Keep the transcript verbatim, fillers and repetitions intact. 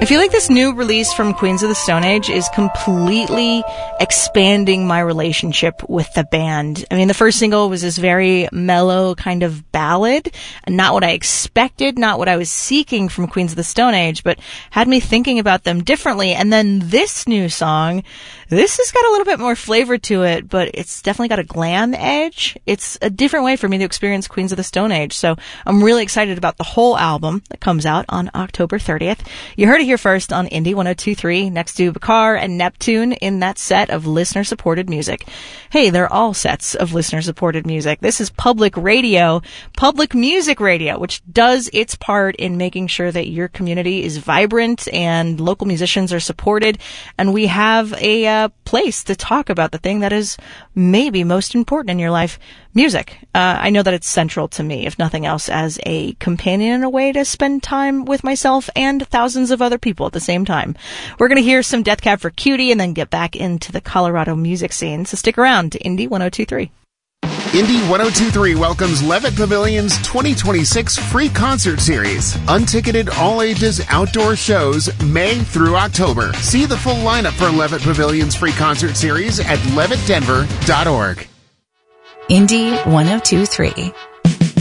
I feel like this new release from Queens of the Stone Age is completely expanding my relationship with the band. I mean, the first single was this very mellow kind of ballad, not what I expected, not what I was seeking from Queens of the Stone Age, but had me thinking about them differently. And then this new song, this has got a little bit more flavor to it, but it's definitely got a glam edge. It's a different way for me to experience Queens of the Stone Age. So I'm really excited about the whole album that comes out on October thirtieth. You heard it here first on Indie one oh two point three, next to Bakar and Neptune in that set of listener-supported music. Hey, they're all sets of listener-supported music. This is public radio, public music radio, which does its part in making sure that your community is vibrant and local musicians are supported, and we have a uh, place to talk about the thing that is maybe most important in your life, music. Uh, I know that it's central to me, if nothing else, as a companion and a way to spend time with myself and thousands of other people at the same time. We're going to hear some Death Cab for Cutie and then get back into the Colorado music scene. So stick around to Indie one oh two point three. Indie one oh two point three welcomes Levitt Pavilion's twenty twenty-six free concert series. Unticketed all-ages outdoor shows May through October. See the full lineup for Levitt Pavilion's free concert series at levitt denver dot org. Indie one oh two point three.